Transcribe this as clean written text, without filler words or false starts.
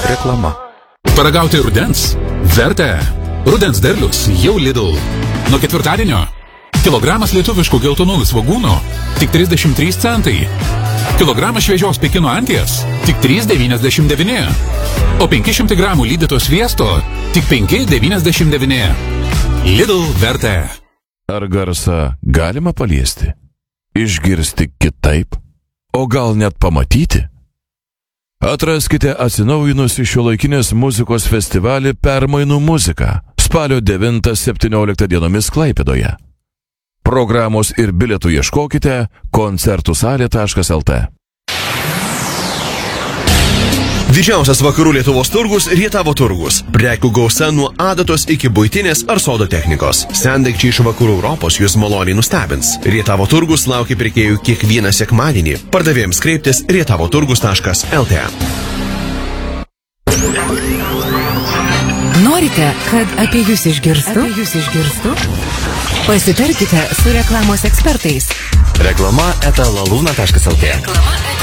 Reklama. Paragauti rudens? Verta. Rudens derlius jau Lidl. Nuo ketvirtadienio. Kilogramas lietuviškų geltonųjų svogūnų tik 33 centai. Kilogramas šviežios Pekino anties tik 3,99. O 500 gramų lydyto sviesto tik 5,99. Lidl verta. Ar garsą galima paliesti? Išgirsti kitaip? O gal net pamatyti? Atraskite atsinaujinusi šiuolaikinės muzikos festivalį Permainų muzika spalio 9-17 dienomis Klaipėdoje. Programos ir bilietų ieškokite koncertusalė.lt. Didžiausias vakarų Lietuvos turgus – Rietavo turgus. Prekių gausa nuo adatos iki buitinės ar sodo technikos. Sendaikčiai iš vakarų Europos jūs maloniai nustebins. Rietavo turgus laukia pirkėjų kiekvieną sekmadienį. Pardavėjams kreiptis rietavoturgus.lt. Norite, kad apie jūs išgirstų? Pasitarkite su reklamos ekspertais. Reklama @laluna.lt.